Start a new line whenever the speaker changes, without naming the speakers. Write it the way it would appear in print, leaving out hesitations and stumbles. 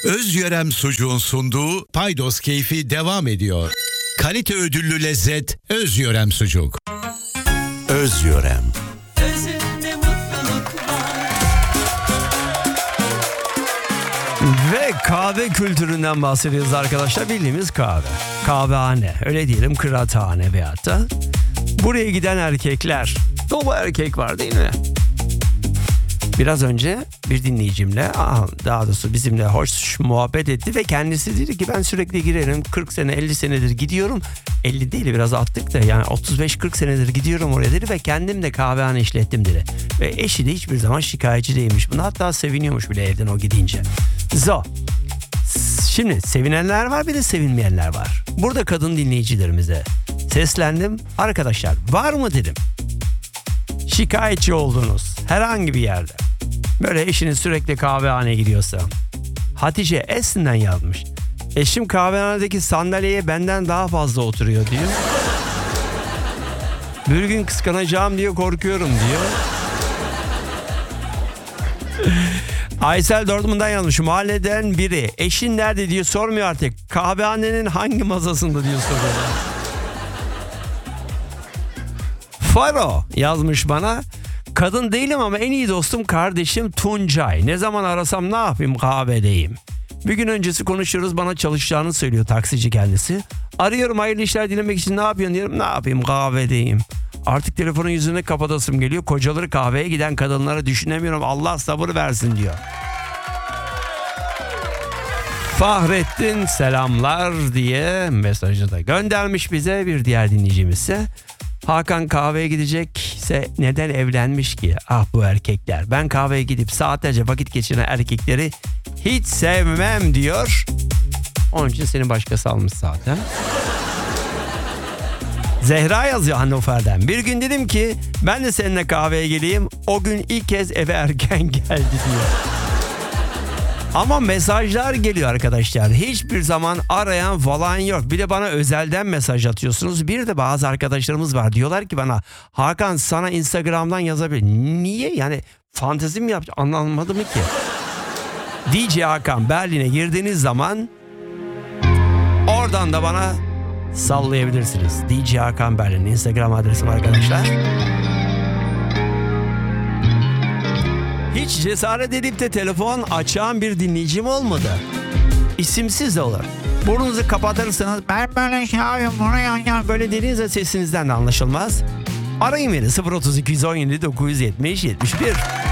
Özyörem Sucuğun sunduğu Paydos Keyfi devam ediyor. Kalite ödüllü lezzet Özyörem Sucuk. Özyörem.
Özünde mutluluk var.
Ve kahve kültüründen bahsediyoruz arkadaşlar. Bildiğimiz kahve. Kahvehane. Öyle diyelim, kıraathane veyahut da. Buraya giden erkekler. Dolu erkek var değil mi? Biraz önce bir dinleyicimle, daha doğrusu bizimle hoş muhabbet etti ve kendisi dedi ki ben sürekli girerim, 40 sene 50 senedir gidiyorum, 50 değil biraz attık da yani 35-40 senedir gidiyorum oraya dedi ve kendim de kahvehane işlettim dedi. Ve eşi de hiçbir zaman şikayetçi değilmiş. Buna hatta seviniyormuş bile evden o gidince. Şimdi sevinenler var, bir de sevinmeyenler var. Burada kadın dinleyicilerimize seslendim. Arkadaşlar var mı dedim, şikayetçi olduğunuz herhangi bir yerde, böyle eşiniz sürekli kahvehaneye gidiyorsa. Hatice Esin'den yazmış. Eşim kahvehanedeki sandalyeye benden daha fazla oturuyor diyor. Bir gün kıskanacağım diye korkuyorum diyor. Aysel Dortmund'dan yazmış. Mahalleden biri eşin nerede diyor, sormuyor artık. Kahvehanenin hangi masasında diyor, soruyor. Faro yazmış bana. Kadın değilim ama en iyi dostum kardeşim Tuncay. Ne zaman arasam ne yapayım, kahvedeyim. Bir gün öncesi konuşuyoruz, bana çalışacağını söylüyor, taksici kendisi. Arıyorum hayırlı işler dilemek için, ne yapıyorsun diyorum, ne yapayım kahvedeyim. Artık telefonun yüzüne kapatasım geliyor. Kocaları kahveye giden kadınları düşünemiyorum, Allah sabır versin diyor. Fahrettin selamlar diye mesajı da göndermiş bize bir diğer dinleyicimizse. Hakan kahveye gidecekse neden evlenmiş ki? Ah bu erkekler. Ben kahveye gidip saatlerce vakit geçiren erkekleri hiç sevmem diyor. Onun için seni başkası almış zaten. Zehra yazıyor Hannover'den. Bir gün dedim ki ben de seninle kahveye geleyim. O gün ilk kez eve erken geldi diyor. Ama mesajlar geliyor arkadaşlar. Hiçbir zaman arayan falan yok. Bir de bana özelden mesaj atıyorsunuz. Bir de bazı arkadaşlarımız var. Diyorlar ki bana, Hakan sana Instagram'dan yazabilir. Niye? Yani fantezi mi yapacağım? Anlamadım ki. DJ Hakan Berlin'e girdiğiniz zaman oradan da bana sallayabilirsiniz. DJ Hakan Berlin Instagram adresim arkadaşlar. Hiç cesaret edip de telefon açan bir dinleyicim olmadı. İsimsiz de olur. Burnunuzu kapatırsanız ben böyle şey yapıyorum buraya böyle dediğinizde sesinizden de anlaşılmaz. Arayın beni 032 117 970 71.